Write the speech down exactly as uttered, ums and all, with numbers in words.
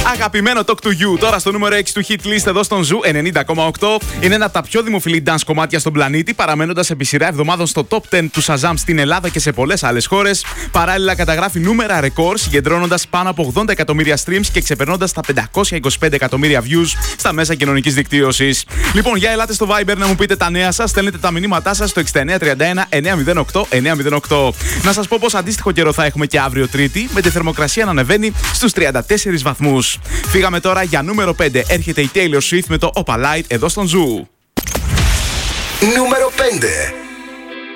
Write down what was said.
Αγαπημένο Talk to You, τώρα στο νούμερο έξι του hit list εδώ στον Ζου ενενήντα κόμμα οκτώ. Είναι ένα από τα πιο δημοφιλή dance κομμάτια στον πλανήτη, παραμένοντας επί σειρά εβδομάδων στο top δέκα του Shazam στην Ελλάδα και σε πολλές άλλες χώρες. Παράλληλα, καταγράφει νούμερα ρεκόρ, συγκεντρώνοντας πάνω από ογδόντα εκατομμύρια streams και ξεπερνώντας τα πεντακόσια είκοσι πέντε εκατομμύρια views στα μέσα κοινωνικής δικτύωσης. Λοιπόν, για ελάτε στο Viber να μου πείτε τα νέα σας, στέλνετε τα μηνύματά σας στο εξήντα εννέα τριάντα ένα εννιακόσια οκτώ εννιακόσια οκτώ. Να σας πω πως αντίστοιχο καιρό θα έχουμε και αύριο Τρίτη, με τη θερμοκρασία να ανεβαίνει στους τριάντα τέσσερις βαθμούς. Φύγαμε τώρα για νούμερο πέντε. Έρχεται η Taylor Swift με το Opalite εδώ στον Ζου. Νούμερο πέντε.